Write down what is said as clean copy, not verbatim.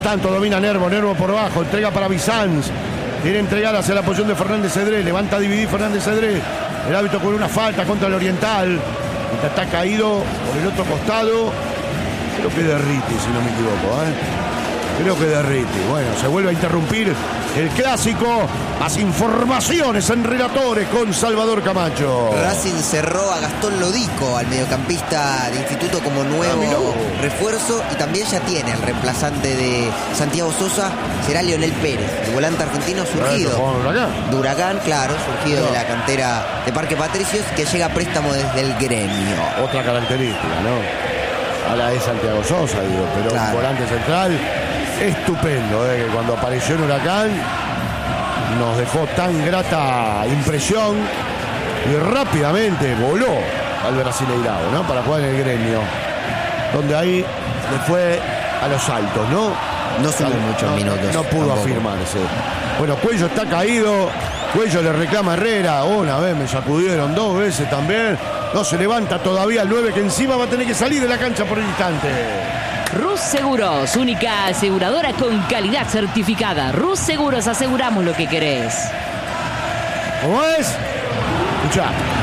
Tanto domina Nervo por abajo, entrega para Bizanz. Quiere entregar hacia la posición de Fernández Cedré. Levanta a dividir Fernández Cedré. El árbitro con una falta contra el Oriental. Está caído por el otro costado. Creo que Derriti, si no me equivoco. Creo que Derriti. Bueno, se vuelve a interrumpir el clásico. Las informaciones en Relatores con Salvador Camacho. Racing cerró a Gastón Lodico, al mediocampista de Instituto, como nuevo refuerzo, y también ya tiene el reemplazante de Santiago Sosa, será Leonel Pérez, el volante argentino surgido de Huracán, claro, surgido de la cantera de Parque Patricios, que llega a préstamo desde el Gremio. Otra característica, ¿no? A la de Santiago Sosa, digo, pero claro, un volante central estupendo, que cuando apareció en Huracán nos dejó tan grata impresión y rápidamente voló al Brasileirao, ¿no? Para jugar en el Gremio, donde ahí le fue a los altos, ¿no? No sumó muchos minutos. No pudo afirmarse. Bueno, Cuello está caído. Cuello le reclama a Herrera. Una vez me sacudieron, dos veces también. No se levanta todavía el 9, que encima va a tener que salir de la cancha por el instante. Rus Seguros, única aseguradora con calidad certificada. Rus Seguros, aseguramos lo que querés. ¿Cómo es? Escuchá.